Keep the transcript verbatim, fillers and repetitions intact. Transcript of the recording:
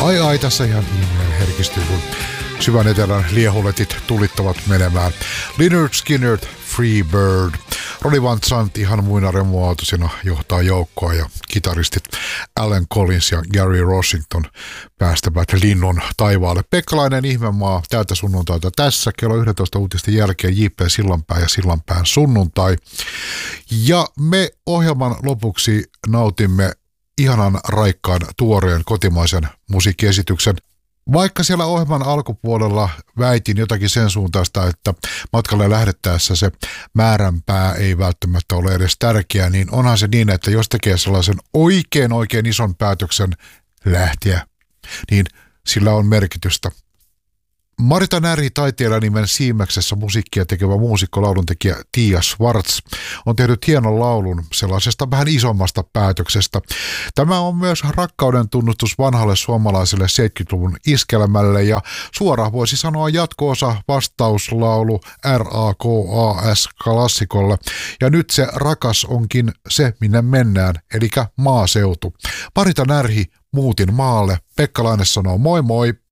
Ai ai, tässä ihan ihminen herkistyy, kun syvän etelän liehuletit tulittavat menemään. Lynyrd Skynyrd, Free Bird. Ronnie Van Zant ihan muinaremuautoisena johtaa joukkoa ja kitaristit Alan Collins ja Gary Rossington päästävät linnun taivaalle. Pekkalainen ihmemaa täältä sunnuntaita tässä. Kello yksitoista uutisten jälkeen J P Sillanpää ja Sillanpään sunnuntai. Ja me ohjelman lopuksi nautimme ihanan raikkaan tuoreen kotimaisen musiikkiesityksen. Vaikka siellä ohjelman alkupuolella väitin jotakin sen suuntaista, että matkalle lähdettäessä se määränpää ei välttämättä ole edes tärkeä, niin onhan se niin, että jos tekee sellaisen oikein oikein ison päätöksen lähteä, niin sillä on merkitystä. Marita Närhi taiteilijanimen Siimeksessä musiikkia tekevä muusikko, lauluntekijä Tiia Schwartz on tehnyt hienon laulun sellaisesta vähän isommasta päätöksestä. Tämä on myös rakkauden tunnustus vanhalle suomalaiselle seitsemänkymmentäluvun iskelmälle ja suora voisi sanoa jatko-osa vastauslaulu R A K A S-klassikolle. Ja nyt se rakas onkin se, minne mennään, eli maaseutu. Marita Närhi, muutin maalle. Pekka Laine sanoo moi moi.